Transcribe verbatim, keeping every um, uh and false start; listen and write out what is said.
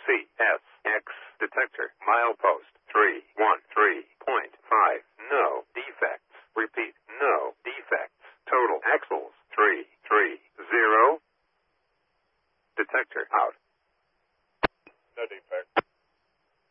C S X detector milepost three one three point five. No defects. Repeat, no defects. Total axles three three zero. Detector out. No defects.